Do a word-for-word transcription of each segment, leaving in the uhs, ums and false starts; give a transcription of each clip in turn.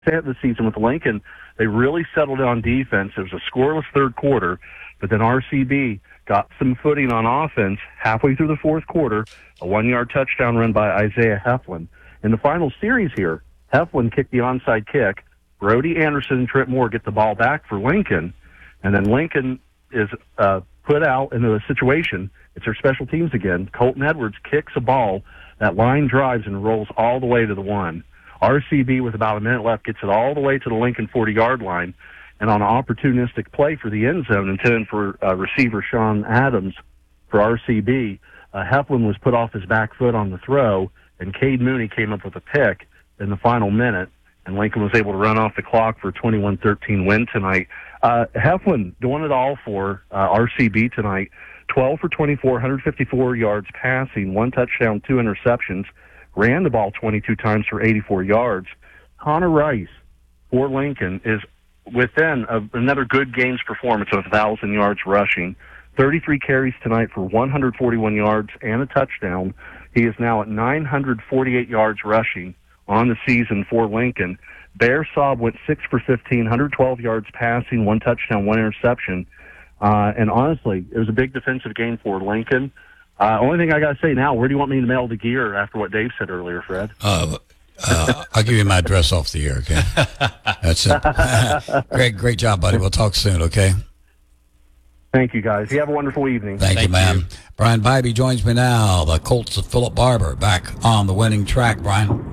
this season with Lincoln, they really settled on defense. It was a scoreless third quarter, but then R C B got some footing on offense halfway through the fourth quarter, a one-yard touchdown run by Isaiah Heflin. In the final series here, Heflin kicked the onside kick. Brody Anderson and Trent Moore get the ball back for Lincoln, and then Lincoln is uh, put out into a situation. It's their special teams again. Colton Edwards kicks a ball. That line drives and rolls all the way to the one. R C B, with about a minute left, gets it all the way to the Lincoln forty-yard line, and on an opportunistic play for the end zone intended for uh, receiver Sean Adams for R C B, uh, Heflin was put off his back foot on the throw, and Cade Mooney came up with a pick in the final minute, and Lincoln was able to run off the clock for a twenty-one thirteen win tonight. Uh, Heflin doing it all for uh, R C B tonight, twelve for twenty-four, one hundred fifty-four yards passing, one touchdown, two interceptions, ran the ball twenty-two times for eighty-four yards. Connor Rice for Lincoln is within a, another good games performance of one thousand yards rushing, thirty-three carries tonight for one hundred forty-one yards and a touchdown. He is now at nine hundred forty-eight yards rushing on the season for Lincoln. Bear Saab went six for fifteen, one hundred twelve yards passing, one touchdown, one interception. Uh, and honestly, it was a big defensive game for Lincoln. Uh, only thing I got to say now, where do you want me to mail the gear after what Dave said earlier, Fred? Uh, uh, I'll give you my address off the air, okay? That's it. great, great job, buddy. We'll talk soon, okay? Thank you, guys. You have a wonderful evening. Thank, Thank you, man. You. Brian Bybee joins me now. The Colts of Philip Barber back on the winning track, Brian.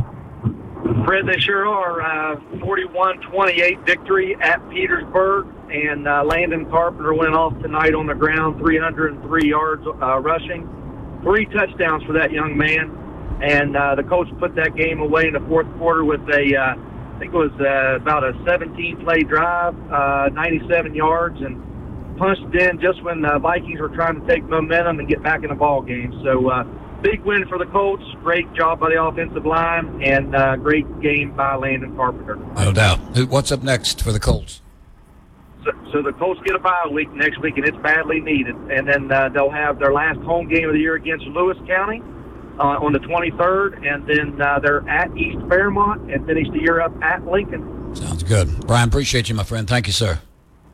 Fred, they sure are. Uh, forty-one twenty-eight victory at Petersburg, and uh, Landon Carpenter went off tonight on the ground, three hundred three yards uh, rushing, three touchdowns for that young man. And uh, the coach put that game away in the fourth quarter with a, uh, I think it was uh, about a seventeen-play drive, uh, ninety-seven yards, and punched in just when the Vikings were trying to take momentum and get back in the ball game. So, uh, big win for the Colts. Great job by the offensive line, and uh, great game by Landon Carpenter. No doubt. What's up next for the Colts? So, so the Colts get a bye week next week, and it's badly needed. And then uh, they'll have their last home game of the year against Lewis County uh, on the twenty-third, and then uh, they're at East Fairmont and finish the year up at Lincoln. Sounds good. Brian, appreciate you, my friend. Thank you, sir.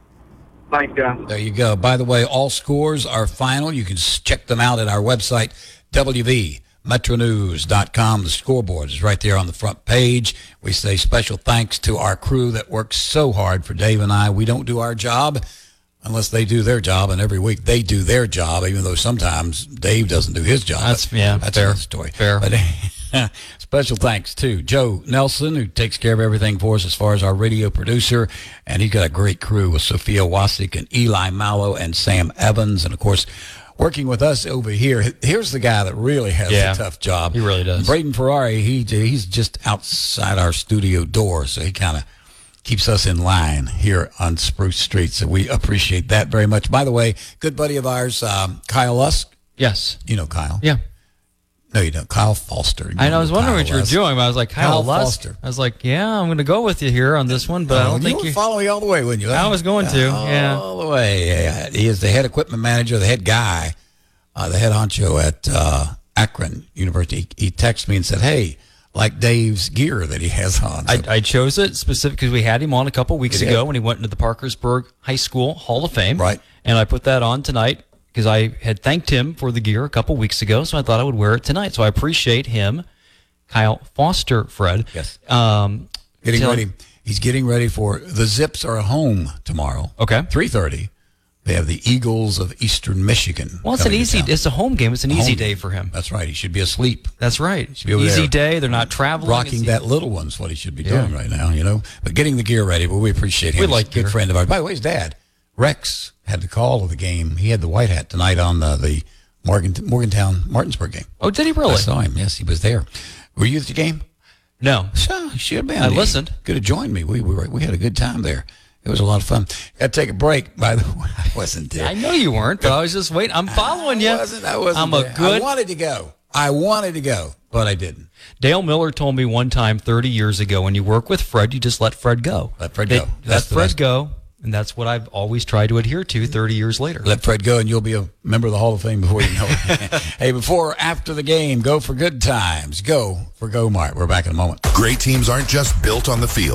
Thanks, guys. There you go. By the way, all scores are final. You can check them out at our website, W V Metro News dot com. The scoreboard is right there on the front page. We say special thanks to our crew that works so hard for Dave and I. We don't do our job unless they do their job, and every week they do their job, even though sometimes Dave doesn't do his job. That's, yeah, that's fair. another story. Fair. But special thanks to Joe Nelson, who takes care of everything for us as far as our radio producer, and he's got a great crew with Sophia Wasik and Eli Mallow and Sam Evans, and of course, working with us over here. Here's the guy that really has yeah, a tough job. He really does. Braden Ferrari, he he's just outside our studio door, so he kind of keeps us in line here on Spruce Street, so we appreciate that very much. By the way, good buddy of ours, um, Kyle Lusk. Yes. You know Kyle. Yeah. No, you don't. Kyle Foster. I know. I was wondering Kyle what you were Lusk. doing, but I was like, Kyle, Kyle Lusk. Foster. I was like, yeah, I'm going to go with you here on this one, but I don't you think would you follow me all the way, wouldn't you? I was going to, all yeah. All the way. Yeah. He is the head equipment manager, the head guy, uh, the head honcho at uh, Akron University. He, he texted me and said, hey, like Dave's gear that he has on. So, I, I chose it specific because we had him on a couple weeks ago when he went into the Parkersburg High School Hall of Fame. Right. And I put that on tonight because I had thanked him for the gear a couple weeks ago, so I thought I would wear it tonight. So I appreciate him, Kyle Foster, Fred. Yes. Um, getting tell, ready. He's getting ready for the Zips are home tomorrow. Okay. three thirty. They have the Eagles of Eastern Michigan. Well, it's an easy. It's a home game. It's an Home easy game. day for him. That's right. He should be asleep. That's right. Should be over Easy there day. They're not traveling. Rocking It's that easy. little one's what he should be Yeah. doing right now, you know. But getting the gear ready, but we appreciate him. We He's like a good gear. friend of ours. By the way, his dad, Rex, had the call of the game. He had the white hat tonight on the, the Morgan, Morgantown Martinsburg game. Oh, did he really? I saw him. Yes, he was there. Were you at the game? No. So he should have been. I He listened. Could have joined me. We, we were we had a good time there. It was a lot of fun. Got to take a break. By the way, I wasn't there. I know you weren't, but I was just waiting. I'm following you. I wasn't. I wasn't. I'm a there. good. I wanted to go. I wanted to go, but I didn't. Dale Miller told me one time th30 years ago, when you work with Fred, you just let Fred go. Let Fred They- go. Let That's the Fred best. go. And that's what I've always tried to adhere to thirty years later. Let Fred go, and you'll be a member of the Hall of Fame before you know it. Hey, before or after the game, go for good times. Go for Go Mart. We're back in a moment. Great teams aren't just built on the field.